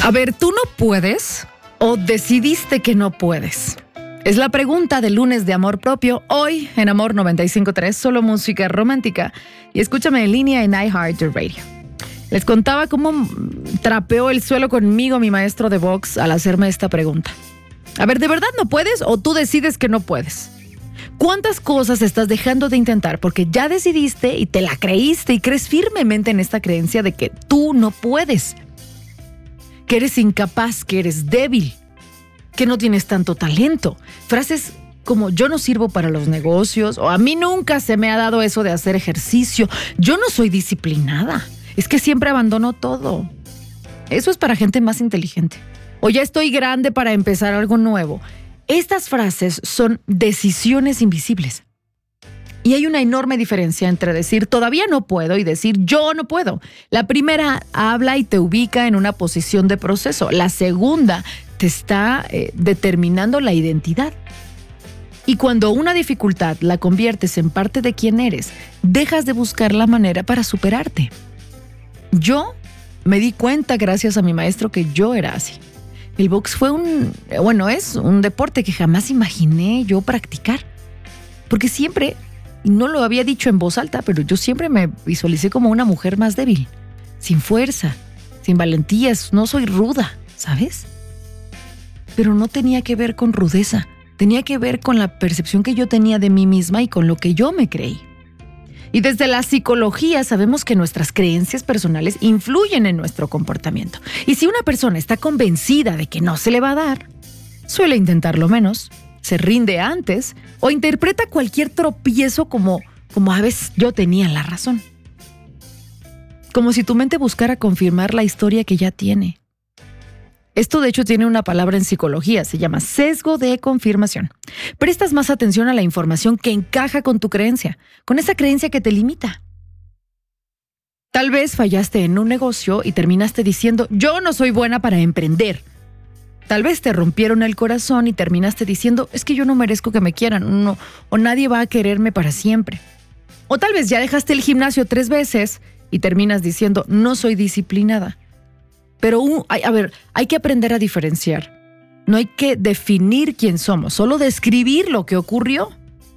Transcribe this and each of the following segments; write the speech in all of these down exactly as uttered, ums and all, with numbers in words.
A ver, ¿tú no puedes o decidiste que no puedes? Es la pregunta del lunes de Amor Propio, hoy en Amor noventa y cinco punto tres, solo música romántica. Y escúchame en línea en iHeartRadio. Les contaba cómo trapeó el suelo conmigo mi maestro de box al hacerme esta pregunta. A ver, ¿de verdad no puedes o tú decides que no puedes? ¿Cuántas cosas estás dejando de intentar porque ya decidiste y te la creíste y crees firmemente en esta creencia de que tú no puedes? Que eres incapaz, que eres débil, que no tienes tanto talento. Frases como yo no sirvo para los negocios o a mí nunca se me ha dado eso de hacer ejercicio. Yo no soy disciplinada. Es que siempre abandono todo. Eso es para gente más inteligente. O ya estoy grande para empezar algo nuevo. Estas frases son decisiones invisibles. Y hay una enorme diferencia entre decir todavía no puedo y decir yo no puedo. La primera habla y te ubica en una posición de proceso. La segunda te está eh, determinando la identidad. Y cuando una dificultad la conviertes en parte de quién eres, dejas de buscar la manera para superarte. Yo me di cuenta gracias a mi maestro que yo era así. El box fue un, bueno, es un deporte que jamás imaginé yo practicar. Porque siempre, y no lo había dicho en voz alta, pero yo siempre me visualicé como una mujer más débil, sin fuerza, sin valentías, no soy ruda, ¿sabes? Pero no tenía que ver con rudeza, tenía que ver con la percepción que yo tenía de mí misma y con lo que yo me creí. Y desde la psicología sabemos que nuestras creencias personales influyen en nuestro comportamiento. Y si una persona está convencida de que no se le va a dar, suele intentarlo menos, se rinde antes o interpreta cualquier tropiezo como, como a veces yo tenía la razón. Como si tu mente buscara confirmar la historia que ya tiene. Esto de hecho tiene una palabra en psicología, se llama sesgo de confirmación. Prestas más atención a la información que encaja con tu creencia, con esa creencia que te limita. Tal vez fallaste en un negocio y terminaste diciendo, yo no soy buena para emprender. Tal vez te rompieron el corazón y terminaste diciendo, es que yo no merezco que me quieran, no, o nadie va a quererme para siempre. O tal vez ya dejaste el gimnasio tres veces y terminas diciendo, no soy disciplinada. Pero, uh, a ver, hay que aprender a diferenciar. No hay que definir quién somos, solo describir lo que ocurrió.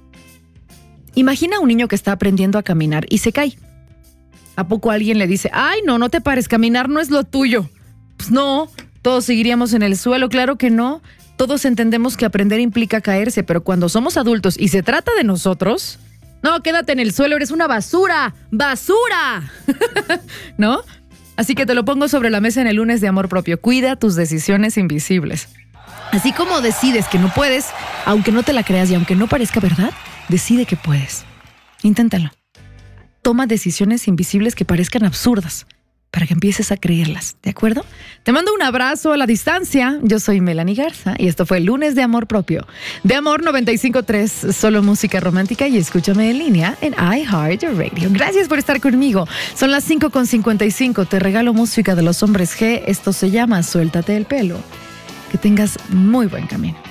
Imagina a un niño que está aprendiendo a caminar y se cae. ¿A poco alguien le dice, ay, no, no te pares, caminar no es lo tuyo? Pues no, todos seguiríamos en el suelo, claro que no. Todos entendemos que aprender implica caerse, pero cuando somos adultos y se trata de nosotros, no, quédate en el suelo, eres una basura, ¡basura! ¿No? Así que te lo pongo sobre la mesa en el lunes de Amor Propio. Cuida tus decisiones invisibles. Así como decides que no puedes, aunque no te la creas y aunque no parezca verdad, decide que puedes. Inténtalo. Toma decisiones invisibles que parezcan absurdas para que empieces a creerlas, ¿de acuerdo? Te mando un abrazo a la distancia. Yo soy Melanie Garza y esto fue el lunes de Amor Propio. De Amor noventa y cinco punto tres, solo música romántica y escúchame en línea en iHeartRadio. Gracias por estar conmigo. Son las cinco con cincuenta y cinco. Te regalo música de los hombres G. Esto se llama Suéltate el pelo. Que tengas muy buen camino.